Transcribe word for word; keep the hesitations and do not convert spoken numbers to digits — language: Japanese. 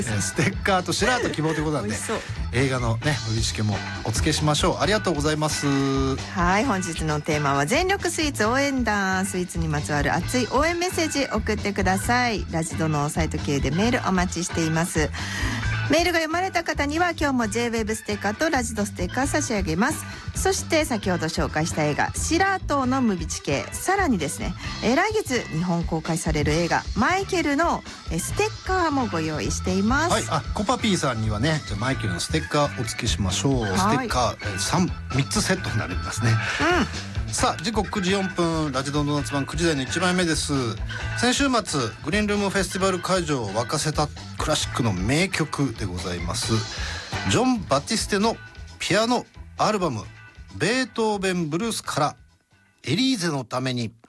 えー、ステッカーと白跡希望ということなんで映画のね売りチケもお付けしましょう。ありがとうございます。 はい、本日のテーマは全力スイーツ応援団。スイーツにまつわる熱い応援メッセージ送ってください。ラジドのサイト系でメールお待ちしています。メールが読まれた方には今日も ジェイウェブ ステッカーとラジドステッカー差し上げます。そして先ほど紹介した映画白跡のムビチケ、さらにですね、えー、来月日本公開される映画マイケルのえーステッカーもご用意しています。 はい、あコパピーさんにはね、じゃあマイケルのステッカーお付けしましょう。ステッカー、えー、さん、みっつセットになりますね。うん、さあ時刻くじよんぷん、ラジドの夏版くじ台のいちまいめです。先週末グリーンルームフェスティバル会場を沸かせたクラシックの名曲でございます。ジョン・バティステのピアノアルバムベートーベンブルースからエリーゼのために。